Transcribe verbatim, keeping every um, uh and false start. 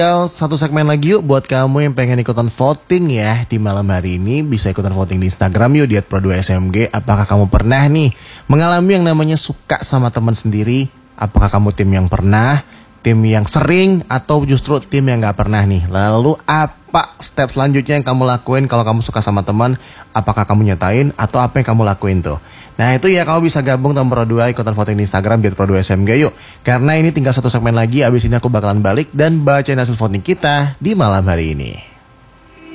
Satu segmen lagi yuk buat kamu yang pengen ikutan voting ya di malam hari ini. Bisa ikutan voting di Instagram yuk di at pro dua S M G. Apakah kamu pernah nih mengalami yang namanya suka sama teman sendiri? Apakah kamu tim yang pernah, tim yang sering, atau justru tim yang gak pernah nih? Lalu apa step selanjutnya yang kamu lakuin kalau kamu suka sama teman? Apakah kamu nyatain atau apa yang kamu lakuin tuh? Nah itu ya, kamu bisa gabung sama Pro dua ikutan voting di Instagram di at pro dua S M G yuk. Karena ini tinggal satu segmen lagi, abis ini aku bakalan balik dan bacain hasil voting kita di malam hari ini.